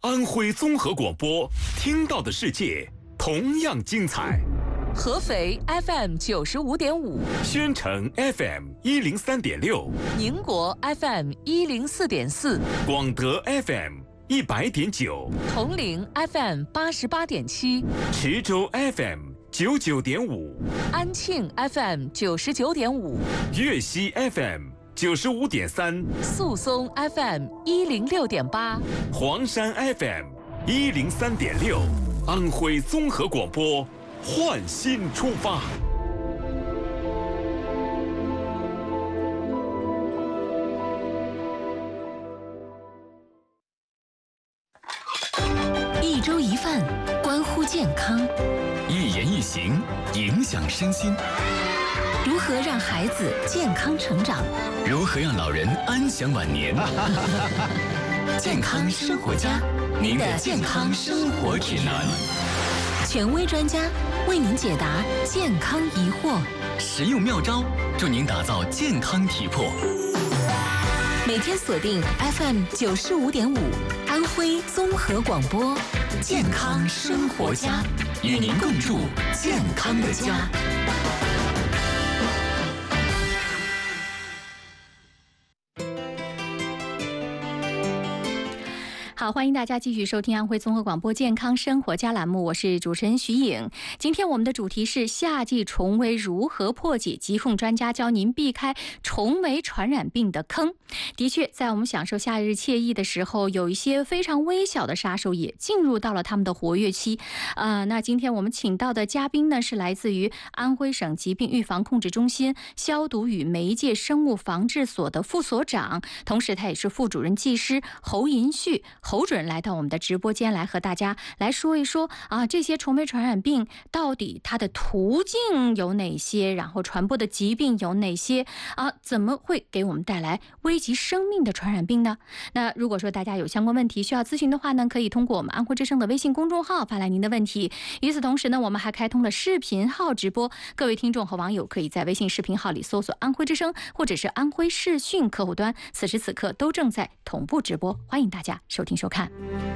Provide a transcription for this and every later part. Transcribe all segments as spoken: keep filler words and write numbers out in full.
安徽综合广播，听到的世界同样精彩。 合肥 F M 九十五点五， 宣城 F M 一零三点六， 宁国 F M 一零四点四， 广德 F M 一百点九， 铜陵 F M 八十八点七， 池州 F M 九九点五， 安庆 F M 九十九点五， 粤西 F M 九十五点三， 宿松 F M 一零六点八， 黄山 F M 一零三点六，安徽综合广播，焕新出发。 一粥一饭，关乎健康； 一言一行，影响身心。 如何让孩子健康成长？ 如何让老人安享晚年？健康生活家，您的健康生活指南。 权威专家为您解答健康疑惑， 实用妙招助您打造健康体魄。 每天锁定 F M 九十五点五，安徽综合广播，健康生活家， 与您共筑健康的家。 好，欢迎大家继续收听安徽综合广播健康生活家栏目，我是主持人徐颖。今天我们的主题是夏季虫媒如何破解，疾控专家教您避开虫媒传染病的坑。的确，在我们享受夏日惬意的时候，有一些非常微小的杀手也进入到了他们的活跃期。呃，那今天我们请到的嘉宾呢，是来自于安徽省疾病预防控制中心消毒与媒介生物防治所的副所长，同时他也是副主任技师侯银旭。侯主任来到我们的直播间来和大家来说一说啊，这些虫媒传染病到底它的途径有哪些，然后传播的疾病有哪些啊？怎么会给我们带来危及生命的传染病呢？那如果说大家有相关问题需要咨询的话呢，可以通过我们安徽之声的微信公众号发来您的问题。与此同时呢，我们还开通了视频号直播，各位听众和网友可以在微信视频号里搜索安徽之声或者是安徽视讯客户端，此时此刻都正在同步直播，欢迎大家收听收看。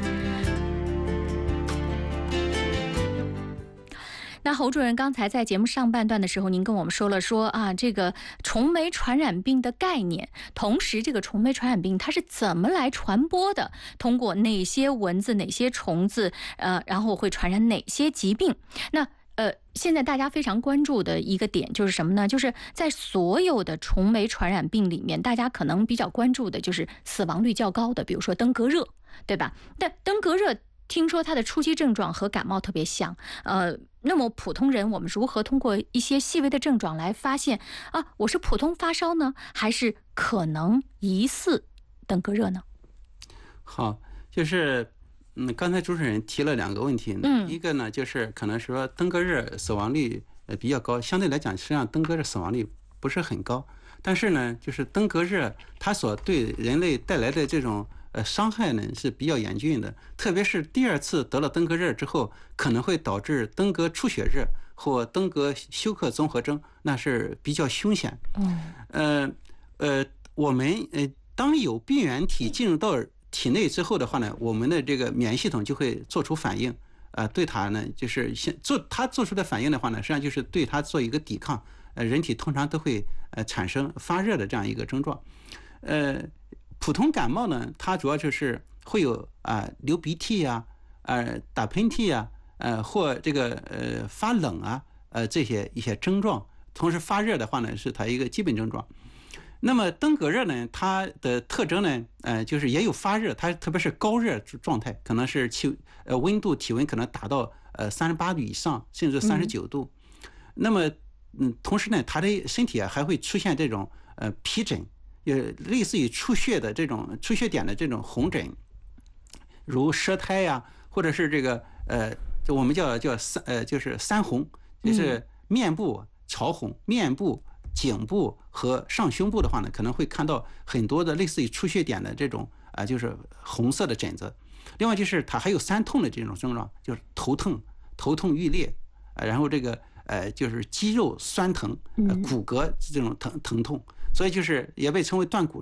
那侯主任刚才在节目上半段的时候，您跟我们说了说啊，这个虫媒传染病的概念，同时这个虫媒传染病它是怎么来传播的，通过哪些蚊子、哪些虫子，呃，然后会传染哪些疾病。那呃，现在大家非常关注的一个点就是什么呢？就是在所有的虫媒传染病里面，大家可能比较关注的就是死亡率较高的，比如说登革热，对吧？但登革热听说它的初期症状和感冒特别像，呃，那么普通人我们如何通过一些细微的症状来发现啊，我是普通发烧呢，还是可能疑似登革热呢？ 好，就是嗯，刚才主持人提了两个问题，嗯，一个呢就是可能说登革热死亡率呃比较高，相对来讲，实际上登革热死亡率不是很高，但是呢，就是登革热它所对人类带来的这种呃伤害呢是比较严峻的，特别是第二次得了登革热之后，可能会导致登革出血热或登革休克综合征，那是比较凶险。嗯，呃呃，我们呃当有病原体进入到体内之后的话呢，我们的这个免疫系统就会做出反应，呃，对它呢就是先做它做出的反应的话呢，实际上就是对它做一个抵抗，呃，人体通常都会呃产生发热的这样一个症状，呃，普通感冒呢，它主要就是会有啊、呃、流鼻涕呀、啊，呃打喷嚏呀、啊，呃或这个呃发冷啊，呃这些一些症状，同时发热的话呢是它一个基本症状。那么登革热呢，它的特征呢，呃，就是也有发热，它特别是高热状态，可能是气呃温度体温可能达到呃三十八度以上，甚至三十九度。嗯、那么嗯，同时呢，它的身体啊还会出现这种呃皮疹，也类似于出血的这种出血点的这种红疹，如舌苔呀、啊，或者是这个呃，我们叫叫三呃就是三红，就是面部潮红，面部。颈部和上胸部的话呢，可能会看到很多的类似于出血点的这种啊、呃，就是红色的疹子。另外就是它还有三痛的这种症状，就是头疼、头痛欲裂，呃、然后这个呃就是肌肉酸疼、呃、骨骼这种疼疼痛，所以就是也被称为断骨